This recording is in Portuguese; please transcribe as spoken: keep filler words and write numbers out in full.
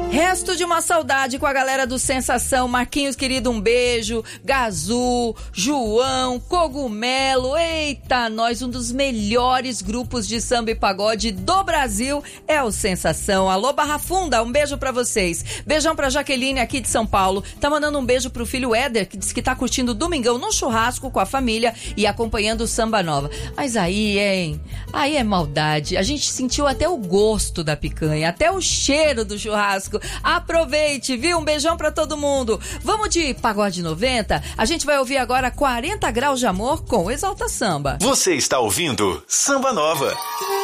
Resto de uma saudade com a galera do Sensação. Marquinhos, querido, um beijo. Gazu, João, Cogumelo. Eita, nós, um dos melhores grupos de samba e pagode do Brasil é o Sensação. Alô, Barra Funda, um beijo pra vocês. Beijão pra Jaqueline aqui de São Paulo. Tá mandando um beijo pro filho Éder, que diz que tá curtindo o domingão no churrasco com a família e acompanhando o Samba Nova. Mas aí, hein? Aí é maldade. A gente sentiu até o gosto da picanha, até o cheiro do churrasco. Aproveite, viu? Um beijão pra todo mundo. Vamos de Pagode noventa? A gente vai ouvir agora quarenta graus de amor com Exalta Samba. Você está ouvindo Samba Nova.